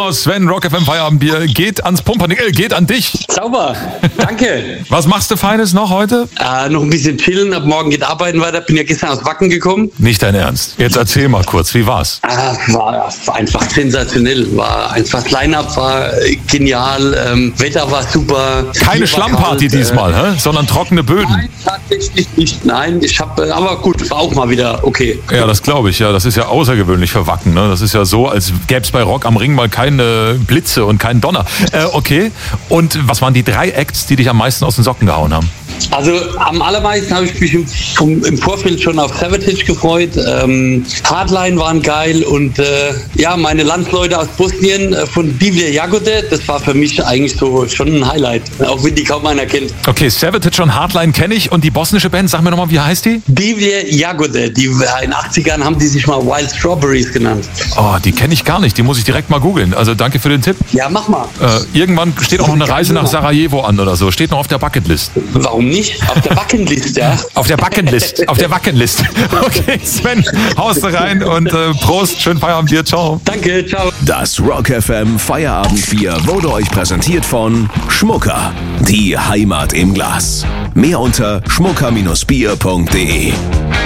Genau, Sven, Rock FM Feierabendbier geht ans Pumpernickel, geht an dich. Sauber, danke. Was machst du Feines noch heute? Noch ein bisschen chillen, ab morgen geht arbeiten weiter. Bin ja gestern aus Wacken gekommen. Nicht dein Ernst. Jetzt erzähl mal kurz, wie war's? War einfach sensationell. Das Line-Up war genial, Wetter war super. Keine Schlammparty diesmal, sondern trockene Böden. Nein, tatsächlich nicht. Nein, aber gut, war auch mal wieder okay. Ja, das glaube ich, ja. Das ist ja außergewöhnlich für Wacken, ne? Das ist ja so, als gäbe es bei Rock am Ring mal keine Blitze und keinen Donner. Okay. Und was waren die 3 Acts, die dich am meisten aus den Socken gehauen haben? Also am allermeisten habe ich mich im Vorfeld schon auf Savatage gefreut. Hardline waren geil und meine Landsleute aus Bosnien von Divlje Jagode, das war für mich eigentlich so schon ein Highlight, auch wenn die kaum einer kennt. Okay, Savatage und Hardline kenne ich und die bosnische Band, sag mir nochmal, wie heißt die? Divlje Jagode, in den 80ern haben die sich mal Wild Strawberries genannt. Oh, die kenne ich gar nicht, die muss ich direkt mal googeln. Also danke für den Tipp. Ja, mach mal. Irgendwann steht auch noch eine Reise nach Sarajevo an oder so, steht noch auf der Bucketlist. Warum nicht? Auf der Bucketlist, ja. Auf der Bucketlist, auf der Bucketlist. Okay, Sven, haust du rein und Prost, schönen Feierabendbier, ciao. Danke, ciao. Das Rock FM Feierabendbier wurde euch präsentiert von Schmucker, die Heimat im Glas. Mehr unter schmucker-bier.de.